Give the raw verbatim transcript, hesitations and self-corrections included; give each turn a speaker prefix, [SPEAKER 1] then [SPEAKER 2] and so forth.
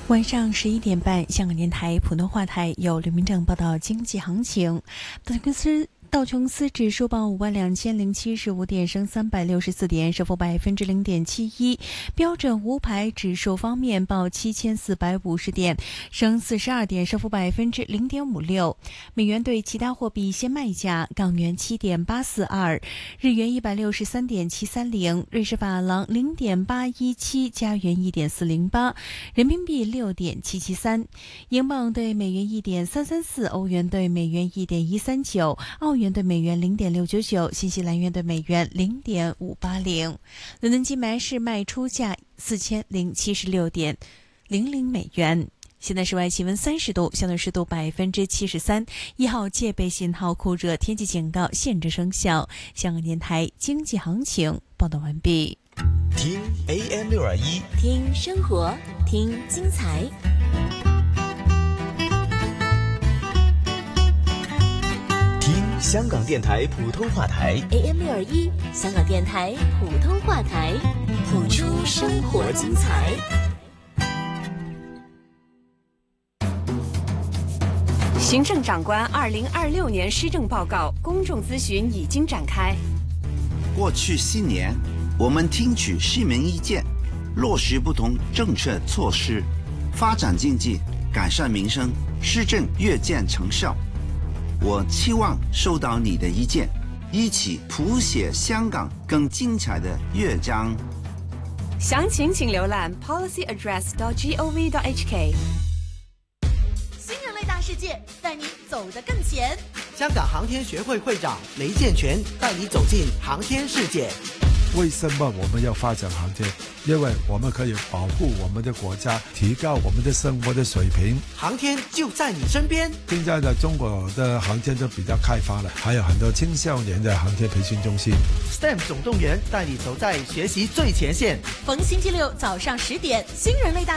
[SPEAKER 1] 晚上十一点半，香港电台普通话台有刘明正报道经济行情。道琼斯道琼斯指数报五万两千零七十五点，升三百六十四点，升幅百分之零点七一。标准五百指数方面报七千四百五十点，升四十二点，升幅百分之零点五六。美元对其他货币先卖价：港元七点八四二，日元一百六十三点七三零，瑞士法郎零点八一七，加元一点四零八，人民币六点七七三，英镑对美元一点三三四，欧元对美元一点一三九，澳元对美元零点六九九，新西兰元对美元零点五八零。伦敦金买市卖出价四千零七十六点零零美元。现在室外气温三十度，相对湿度百分之七十三，一号戒备信号酷热天气警告现正生效。香港电台经济行情报道完毕。
[SPEAKER 2] 听 A M 六二一，
[SPEAKER 3] 听生活，听精彩。
[SPEAKER 2] 听香港电台普通话台
[SPEAKER 3] A M 六二一，香港电台普通话台，谱出生活精彩。
[SPEAKER 4] 行政长官二零二六年施政报告公众咨询已经展开。
[SPEAKER 5] 过去四年，我们听取市民意见，落实不同政策措施，发展经济，改善民生，施政越见成效。我期望收到你的意见，一起谱写香港更精彩的乐章。
[SPEAKER 4] 详情请浏览 policy address dot gov dot h k。
[SPEAKER 6] 新人类大世界，带你走得更前。
[SPEAKER 7] 香港航天学会会长雷建全带你走进航天世界。
[SPEAKER 8] 为什么我们要发展航天？因为我们可以保护我们的国家，提高我们的生活的水平。
[SPEAKER 7] 航天就在你身边。
[SPEAKER 8] 现在的中国的航天都比较开发了，还有很多青少年的航天培训中心。
[SPEAKER 7] S T E M 总动员带你走在学习最前线。
[SPEAKER 6] 逢星期六早上十点，新人类大